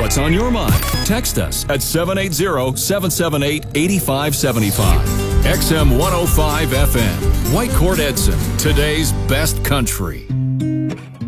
what's on your mind. Text us at 780-778-8575. XM 105 FM. Whitecourt Edson, today's best country.